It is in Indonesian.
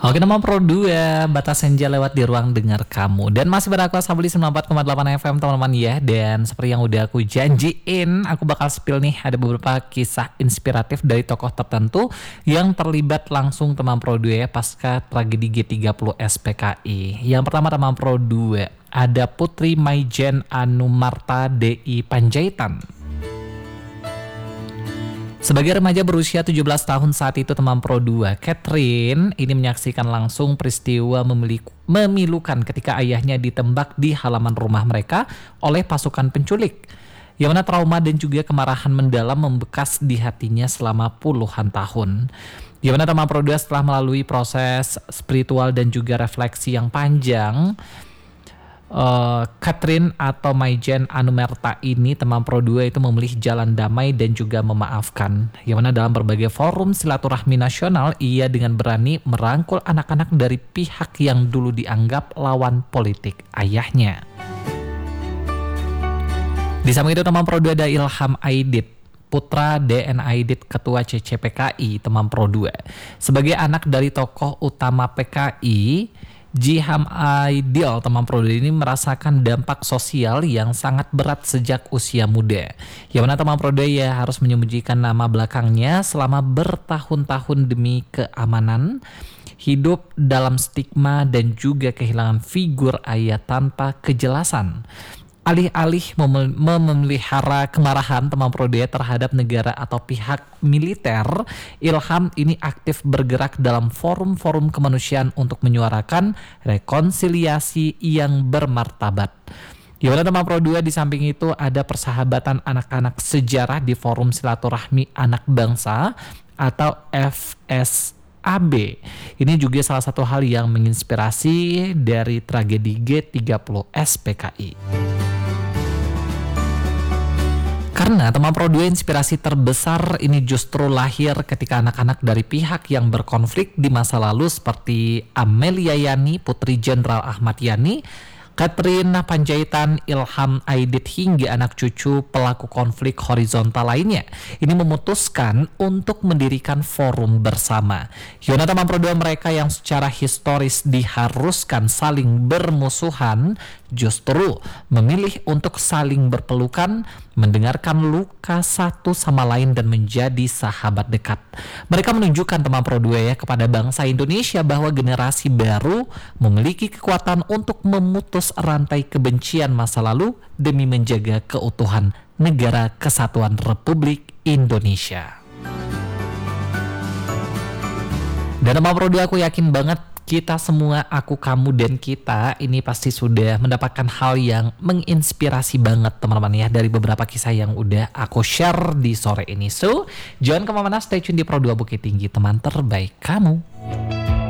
Oke, nama Pro 2 Batas Senja lewat di ruang dengar kamu. Dan masih beraku Sabli 94,8 FM teman-teman ya. Dan seperti yang udah aku janjiin, aku bakal spill nih ada beberapa kisah inspiratif dari tokoh tertentu yang terlibat langsung teman Pro 2 ya pasca tragedi G30 SPKI. Yang pertama teman Pro 2, ada Putri Maijen Anumarta DI Panjaitan. Sebagai remaja berusia 17 tahun saat itu teman Pro 2, Catherine ini menyaksikan langsung peristiwa memilukan ketika ayahnya ditembak di halaman rumah mereka oleh pasukan penculik. Yang mana trauma dan juga kemarahan mendalam membekas di hatinya selama puluhan tahun. Yang mana teman Pro 2 setelah melalui proses spiritual dan juga refleksi yang panjang, Catherine atau Maijen Anumerta ini teman Pro 2 itu memilih jalan damai dan juga memaafkan. Yang mana dalam berbagai forum silaturahmi nasional ia dengan berani merangkul anak-anak dari pihak yang dulu dianggap lawan politik ayahnya. Di samping itu teman Pro 2 ada Ilham Aidit, putra DN Aidit Ketua CCPKI teman Pro 2. Sebagai anak dari tokoh utama PKI, Jiham Aidil teman Pro 2 ini merasakan dampak sosial yang sangat berat sejak usia muda. Yang mana teman Pro 2 ya harus menyembunyikan nama belakangnya selama bertahun-tahun demi keamanan, hidup dalam stigma dan juga kehilangan figur ayah tanpa kejelasan. Alih-alih memelihara kemarahan teman Pro 2 terhadap negara atau pihak militer, Ilham ini aktif bergerak dalam forum-forum kemanusiaan untuk menyuarakan rekonsiliasi yang bermartabat. Di mana teman Pro 2 di samping itu ada persahabatan anak-anak sejarah di forum silaturahmi anak bangsa atau FSAB. Ini juga salah satu hal yang menginspirasi dari tragedi G30 SPKI. Karena teman Pro 2 inspirasi terbesar ini justru lahir ketika anak-anak dari pihak yang berkonflik di masa lalu seperti Amelia Yani, Putri Jenderal Ahmad Yani, Catherine Panjaitan, Ilham Aidit hingga anak cucu pelaku konflik horizontal lainnya ini memutuskan untuk mendirikan forum bersama. Yona teman Pro 2 mereka yang secara historis diharuskan saling bermusuhan justru memilih untuk saling berpelukan, mendengarkan luka satu sama lain dan menjadi sahabat dekat. Mereka menunjukkan teman Pro 2 ya kepada bangsa Indonesia bahwa generasi baru memiliki kekuatan untuk memutus rantai kebencian masa lalu demi menjaga keutuhan negara kesatuan Republik Indonesia. Dan teman Pro 2 aku yakin banget kita semua, aku, kamu, dan kita ini pasti sudah mendapatkan hal yang menginspirasi banget teman-teman ya dari beberapa kisah yang udah aku share di sore ini. So, jangan kemana-mana, stay tune di Pro 2 Bukit Tinggi, teman terbaik kamu.